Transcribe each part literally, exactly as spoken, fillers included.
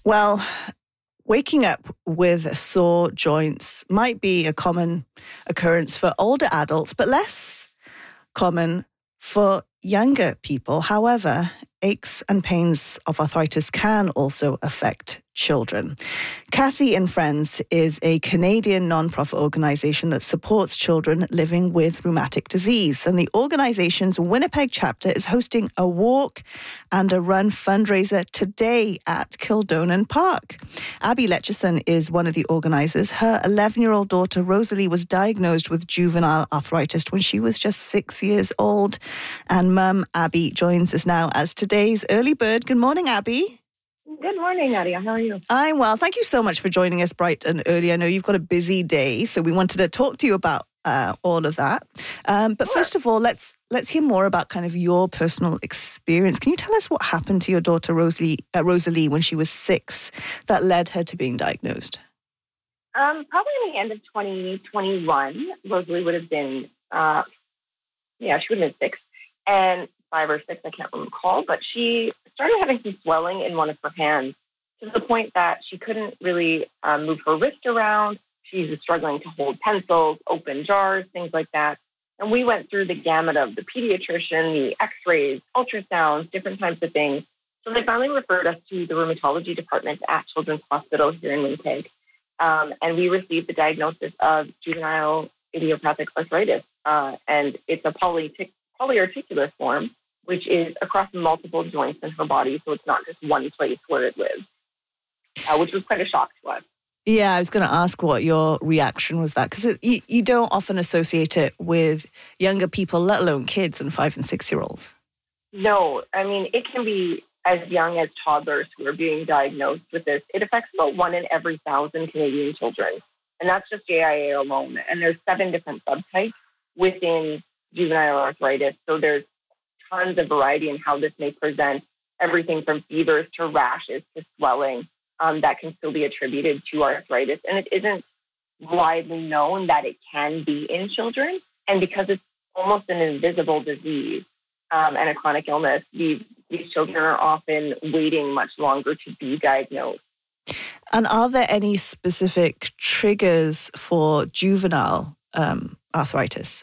Well, waking up with sore joints might be a common occurrence for older adults, but less common for younger people. However, aches and pains of arthritis can also affect children. Cassie and Friends is a Canadian non-profit organisation that supports children living with rheumatic disease. And the organisation's Winnipeg chapter is hosting a walk and a run fundraiser today at Kildonan Park. Abby Letchison is one of the organisers. Her eleven-year-old daughter Rosalie was diagnosed with juvenile arthritis when she was just six years old. And mum Abby joins us now as today's early bird. Good morning, Abby. Good morning, Nadia. How are you? I'm well. Thank you so much for joining us bright and early. I know you've got a busy day, so we wanted to talk to you about uh, all of that. Um, but sure. First of all, let's let's hear more about kind of your personal experience. Can you tell us what happened to your daughter Rosalie, uh, Rosalie when she was six that led her to being diagnosed? Um, probably in the end of twenty twenty-one, Rosalie would have been, uh, yeah, she would have been six and five or six, I can't recall, but she started having some swelling in one of her hands to the point that she couldn't really um, move her wrist around. She was struggling to hold pencils, open jars, things like that. And we went through the gamut of the pediatrician, the x-rays, ultrasounds, different types of things. So they finally referred us to the rheumatology department at Children's Hospital here in Winnipeg. Um, and we received the diagnosis of juvenile idiopathic arthritis. Uh, and it's a polytic- polyarticular form, which is across multiple joints in her body. So it's not just one place where it lives, uh, which was quite a shock to us. Yeah, I was going to ask what your reaction was that, because you, you don't often associate it with younger people, let alone kids and five and six-year-olds. No, I mean, it can be as young as toddlers who are being diagnosed with this. It affects about one in every thousand Canadian children, and that's just J I A alone. And there's seven different subtypes within juvenile arthritis. So there's tons of variety in how this may present, everything from fevers to rashes to swelling um, that can still be attributed to arthritis. And it isn't widely known that it can be in children. And because it's almost an invisible disease um, and a chronic illness, these, these children are often waiting much longer to be diagnosed. And are there any specific triggers for juvenile um, arthritis?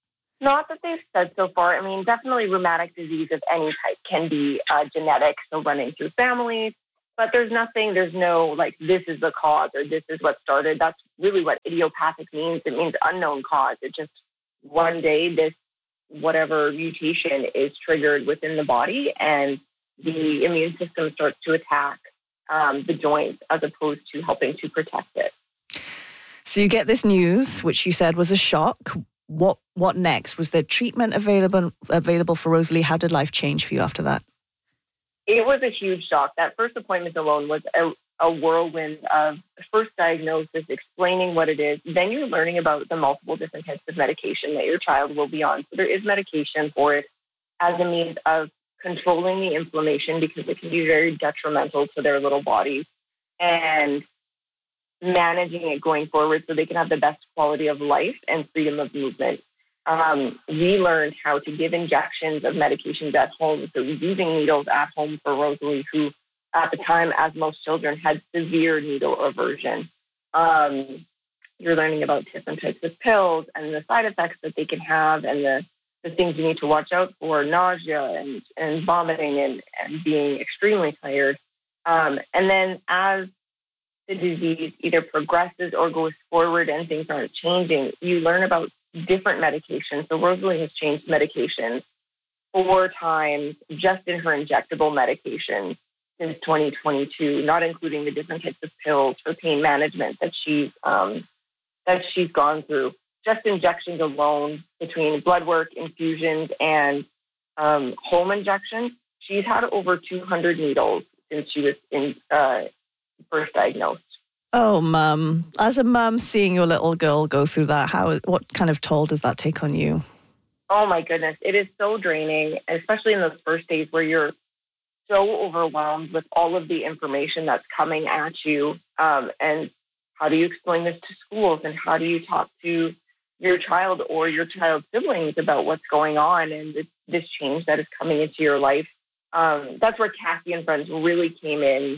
Not that they've said so far. I mean, definitely rheumatic disease of any type can be uh, genetic, so running through families. But there's nothing, there's no, like, this is the cause or this is what started. That's really what idiopathic means. It means unknown cause. It just, one day, this whatever mutation is triggered within the body and the immune system starts to attack um, the joints as opposed to helping to protect it. So you get this news, which you said was a shock. What what next? Was there treatment available available for Rosalie? How did life change for you after that? It was a huge shock. That first appointment alone was a, a whirlwind of first diagnosis, explaining what it is. Then you're learning about the multiple different types of medication that your child will be on. So there is medication for it as a means of controlling the inflammation because it can be very detrimental to their little bodies, and managing it going forward so they can have the best quality of life and freedom of movement. Um, we learned how to give injections of medications at home. So using needles at home for Rosalie, who at the time, as most children, had severe needle aversion. Um, you're learning about different types of pills and the side effects that they can have and the, the things you need to watch out for, nausea and, and vomiting and, and being extremely tired. Um, and then as the disease either progresses or goes forward and things aren't changing, you learn about different medications. So Rosalie has changed medications four times just in her injectable medications since twenty twenty-two, not including the different types of pills for pain management that she's um, that she's gone through. Just injections alone, between blood work, infusions, and um, home injections, she's had over two hundred needles since she was in uh, first diagnosed. Oh, mum. As a mum, seeing your little girl go through that, how what kind of toll does that take on you? Oh, my goodness. It is so draining, especially in those first days where you're so overwhelmed with all of the information that's coming at you. Um, and how do you explain this to schools? And how do you talk to your child or your child's siblings about what's going on and this, this change that is coming into your life? Um, that's where Cassie and Friends really came in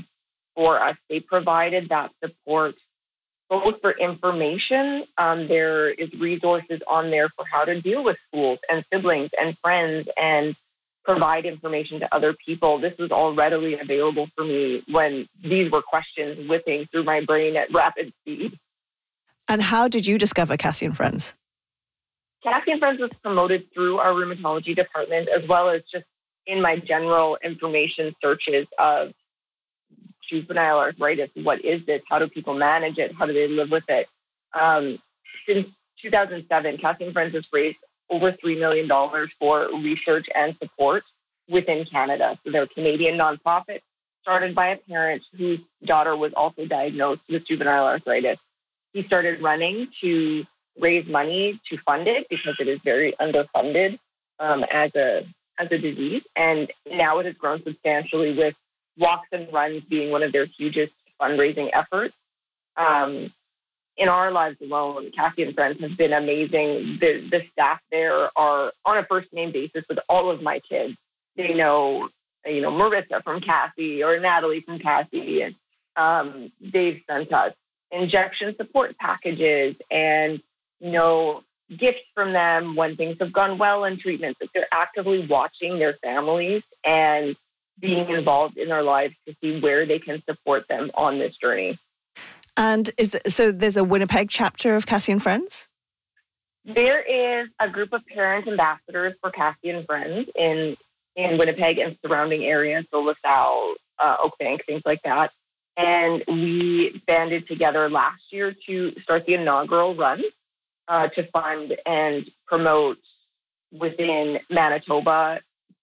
for us. They provided that support both for information. Um, there is resources on there for how to deal with schools and siblings and friends and provide information to other people. This was all readily available for me when these were questions whipping through my brain at rapid speed. And how did you discover Cassie and Friends? Cassie and Friends was promoted through our rheumatology department, as well as just in my general information searches of juvenile arthritis. What is this? How do people manage it? How do they live with it? Um, since two thousand seven, Cassie and Friends has raised over three million dollars for research and support within Canada. So they're a Canadian nonprofit started by a parent whose daughter was also diagnosed with juvenile arthritis. He started running to raise money to fund it because it is very underfunded um, as a as a disease. And now it has grown substantially with walks and runs being one of their hugest fundraising efforts. Um, in our lives alone, Cassie and Friends have been amazing. The, the staff there are on a first name basis with all of my kids. They know, you know, Marissa from Cassie or Natalie from Cassie. And um, they've sent us injection support packages and, you know, gifts from them when things have gone well in treatment. That they're actively watching their families and being involved in their lives to see where they can support them on this journey. And is the, so there's a Winnipeg chapter of Cassie and Friends? There is a group of parent ambassadors for Cassie and Friends in, in Winnipeg and surrounding areas, so LaSalle, uh, Oakbank, things like that. And we banded together last year to start the inaugural run uh, to fund and promote within Manitoba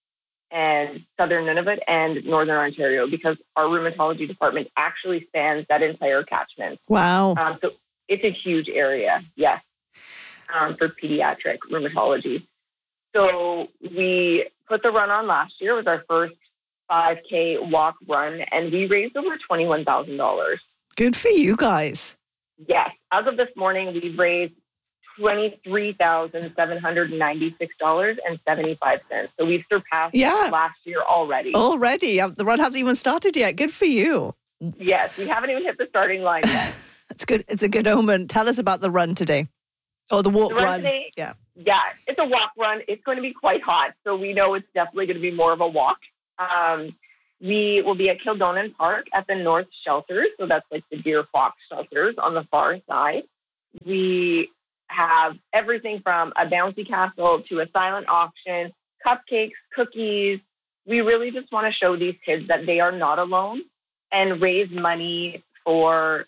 and Southern Nunavut and Northern Ontario, because our rheumatology department actually spans that entire catchment. Wow. Um, so it's a huge area, yes, um, for pediatric rheumatology. So we put the run on last year. It was our first five K walk run, and we raised over twenty-one thousand dollars. Good for you guys. Yes. As of this morning, we've raised twenty-three thousand seven hundred ninety-six dollars and seventy-five cents. So we've surpassed yeah. last year already. Already? The run hasn't even started yet. Good for you. Yes, we haven't even hit the starting line yet. It's good. It's a good omen. Tell us about the run today. Or the walk the run. run. Today, yeah. Yeah, it's a walk run. It's going to be quite hot, so we know it's definitely going to be more of a walk. Um, we will be at Kildonan Park at the North Shelters, so that's like the Deer Fox shelters on the far side. We have everything from a bouncy castle to a silent auction, cupcakes, cookies. We really just want to show these kids that they are not alone and raise money for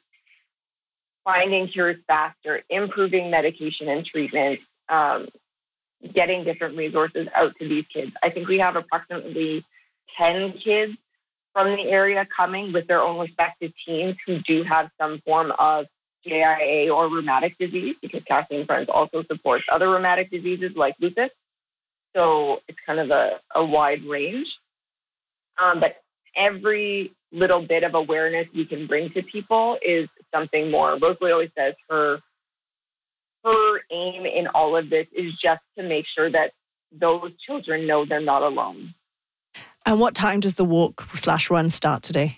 finding cures faster, improving medication and treatment, um, getting different resources out to these kids. I think we have approximately ten kids from the area coming with their own respective teams who do have some form of J I A or rheumatic disease, because Cassie and Friends also supports other rheumatic diseases like lupus. So it's kind of a, a wide range. Um, but every little bit of awareness we can bring to people is something more. Rosalie always says her, her aim in all of this is just to make sure that those children know they're not alone. And what time does the walk slash run start today?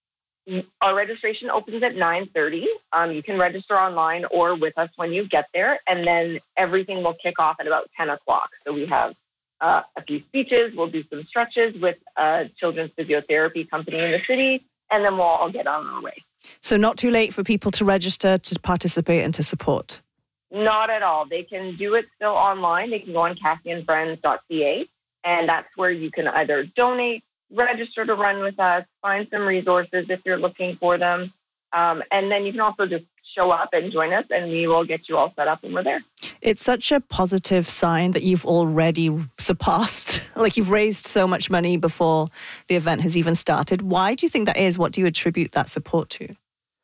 Our registration opens at nine thirty. Um, you can register online or with us when you get there, and then everything will kick off at about ten o'clock. So we have uh, a few speeches. We'll do some stretches with a children's physiotherapy company in the city, and then we'll all get on our way. So not too late for people to register, to participate and to support? Not at all. They can do it still online. They can go on cassie and friends dot c a, and that's where you can either donate, register to run with us, find some resources if you're looking for them. Um, and then you can also just show up and join us, and we will get you all set up when we're there. It's such a positive sign that you've already surpassed, like you've raised so much money before the event has even started. Why do you think that is? What do you attribute that support to?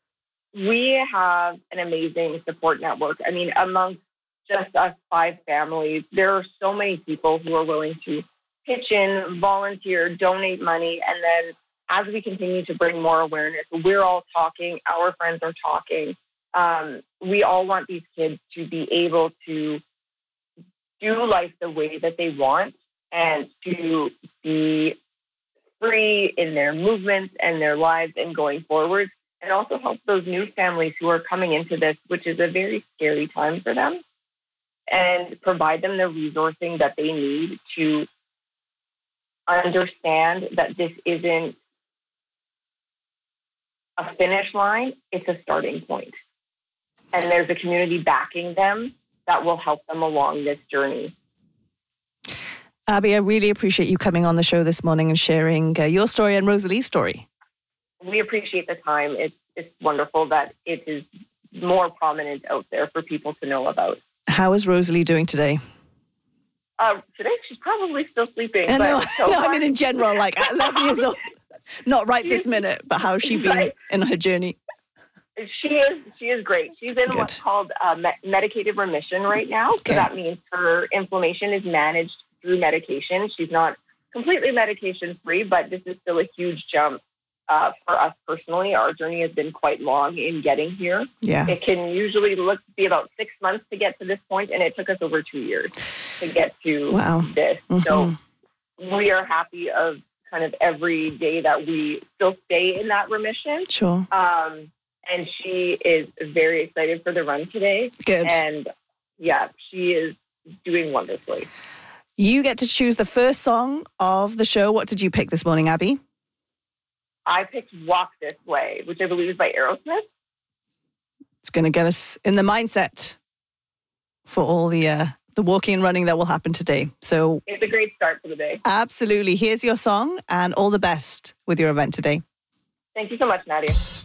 We have an amazing support network. I mean, amongst just us five families, there are so many people who are willing to pitch in, volunteer, donate money, and then as we continue to bring more awareness, we're all talking, our friends are talking. Um, we all want these kids to be able to do life the way that they want and to be free in their movements and their lives and going forward, and also help those new families who are coming into this, which is a very scary time for them, and provide them the resourcing that they need to understand that this isn't a finish line, it's a starting point. And there's a community backing them that will help them along this journey. Abby, I really appreciate you coming on the show this morning and sharing uh, your story and Rosalie's story. We appreciate the time. It's, it's wonderful that it is more prominent out there for people to know about. How is Rosalie doing today? Uh, today, she's probably still sleeping. Uh, but no, so no far, I mean in general, like at eleven years old. Not right this minute, but how's she been right. in her journey? She is she is great. She's in Good. what's called uh, me- medicated remission right now. Okay. So that means her inflammation is managed through medication. She's not completely medication-free, but this is still a huge jump uh, for us personally. Our journey has been quite long in getting here. Yeah. It can usually look be about six months to get to this point, and it took us over two years to get to wow. this. Mm-hmm. So we are happy of kind of every day that we still stay in that remission. Sure. Um, and she is very excited for the run today. Good. And yeah, she is doing wonderfully. You get to choose the first song of the show. What did you pick this morning, Abby? I picked Walk This Way, which I believe is by Aerosmith. It's going to get us in the mindset for all the uh, the walking and running that will happen today. So it's a great start for the day. Absolutely. Here's your song and all the best with your event today. Thank you so much, Nadia.